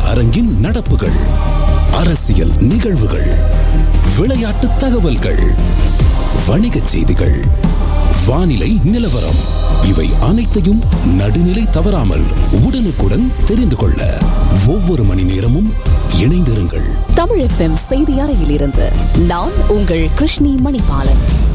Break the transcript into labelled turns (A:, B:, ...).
A: அரங்கின் நடப்புகள், அரசியல் நிகழ்வுகள், விளையாட்டு தகவல்கள், வணிகச் செய்திகள், வானிலை நிலவரம், இவை அனைத்தையும் நடுநிலை தவறாமல் உடனுக்குடன் தெரிந்து கொள்ள ஒவ்வொரு மணி நேரமும் இணைந்திருங்கள்.
B: தமிழ் FM செய்தி அறையிலிருந்து நான் உங்கள் கிருஷ்ணி மணிபாலன்.